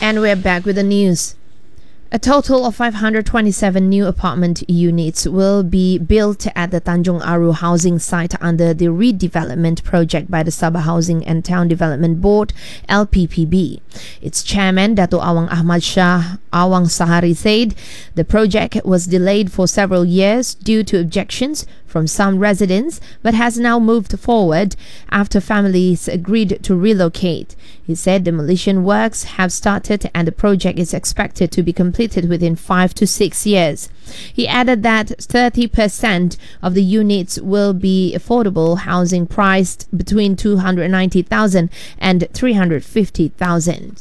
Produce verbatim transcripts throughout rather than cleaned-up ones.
And we're back with the news. A total of five hundred twenty-seven new apartment units will be built at the Tanjung Aru housing site under the redevelopment project by the Sabah Housing and Town Development Board, L P P B. Its chairman, Dato Awang Ahmad Shah Awang Sahari, said the project was delayed for several years due to objections from some residents, but has now moved forward after families agreed to relocate. He said demolition works have started and the project is expected to be completed within five to six years. He added that thirty percent of the units will be affordable housing priced between two hundred ninety thousand and three hundred fifty thousand.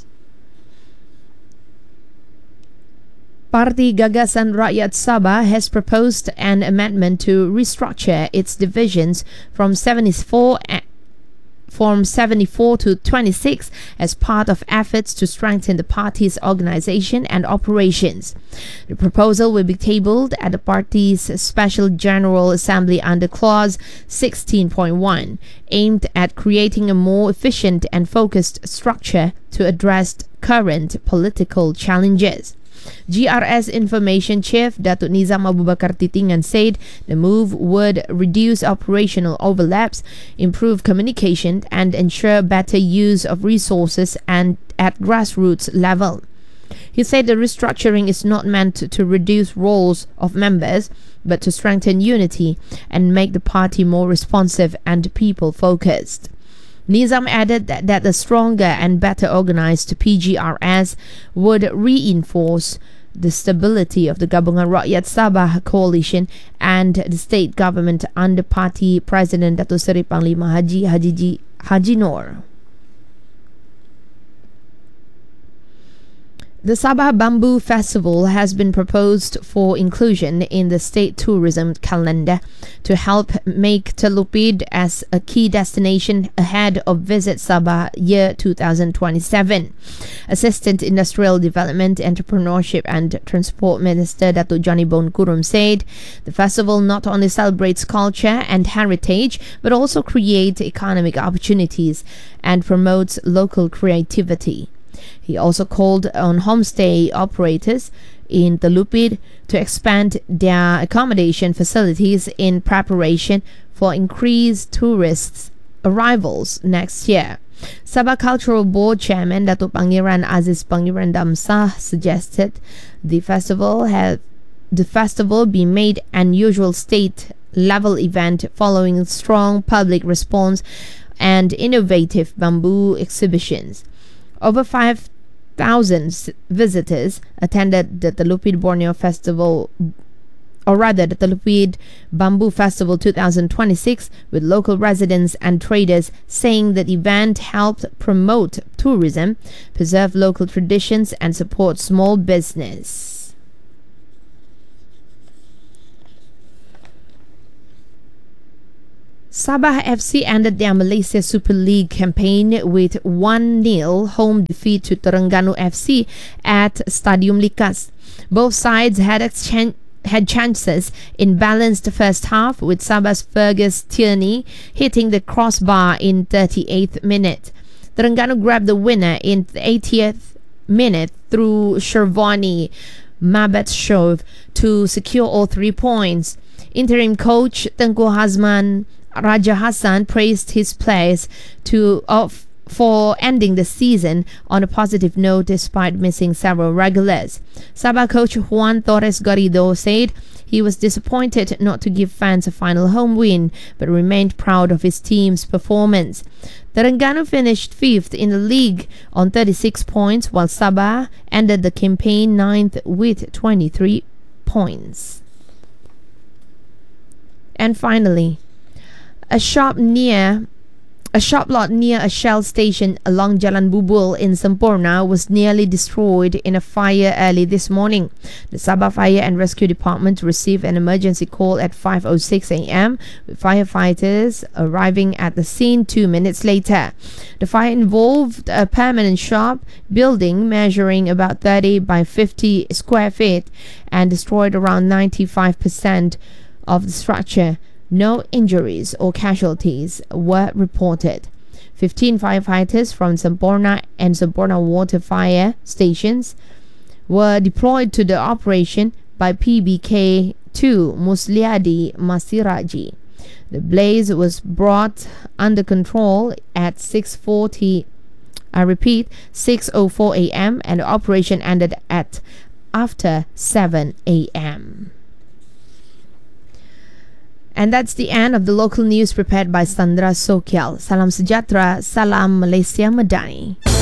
Parti Gagasan Rakyat Sabah has proposed an amendment to restructure its divisions from seventy-four from seventy-four to twenty-six as part of efforts to strengthen the party's organization and operations. The proposal will be tabled at the party's Special General Assembly under Clause sixteen point one, aimed at creating a more efficient and focused structure to address current political challenges. G R S Information Chief Datuk Nizam Abu Bakar Titingan said the move would reduce operational overlaps, improve communication, and ensure better use of resources and at grassroots level. He said the restructuring is not meant to reduce roles of members, but to strengthen unity and make the party more responsive and people-focused. Nizam added that, that the stronger and better organized P G R S would reinforce the stability of the Gabungan Rakyat Sabah coalition and the state government under party President Dato' Seri Panglima Haji Haji Haji Noor. The Sabah Bamboo Festival has been proposed for inclusion in the state tourism calendar to help make Telupid as a key destination ahead of Visit Sabah year two thousand twenty-seven. Assistant Industrial Development, Entrepreneurship and Transport Minister Datuk Johnny Bon Kurum said the festival not only celebrates culture and heritage but also creates economic opportunities and promotes local creativity. He also called on homestay operators in Telupid to expand their accommodation facilities in preparation for increased tourist arrivals next year. Sabah Cultural Board Chairman Datuk Pangeran Aziz Pangeran Damsah suggested the festival have the festival be made an usual state level event following strong public response and innovative bamboo exhibitions. Over five thousand visitors attended the Telupid Borneo Festival, or rather the Telupid Bamboo Festival twenty twenty-six, with local residents and traders saying that the event helped promote tourism, preserve local traditions and support small business. Sabah F C ended their Malaysia Super League campaign with one nil home defeat to Terengganu F C at Stadium Likas. Both sides had exchange had chances in balanced first half, with Sabah's Fergus Tierney hitting the crossbar in thirty-eighth minute. Terengganu grabbed the winner in the eightieth minute through Shervani Mabetshov to secure all three points. Interim coach Tengku Hazman Raja Hassan praised his players to of for ending the season on a positive note despite missing several regulars. Sabah coach Juan Torres Garrido said he was disappointed not to give fans a final home win, but remained proud of his team's performance. Terengganu finished fifth in the league on thirty-six points, while Sabah ended the campaign ninth with twenty-three points. And finally, A shop near a shop lot near a Shell station along Jalan Bubul in Semporna was nearly destroyed in a fire early this morning. The Sabah Fire and Rescue Department received an emergency call at five oh six a.m. with firefighters arriving at the scene two minutes later. The fire involved a permanent shop building measuring about thirty by fifty square feet and destroyed around ninety-five percent of the structure. No injuries or casualties were reported. fifteen firefighters from Semporna and Semporna water fire stations were deployed to the operation by P B K two Musliadi Masiraji. The blaze was brought under control at six forty, I repeat, six oh four a.m. and the operation ended at after seven a.m. And that's the end of the local news prepared by Sandra Sokyal. Salam sejahtera, salam Malaysia Madani.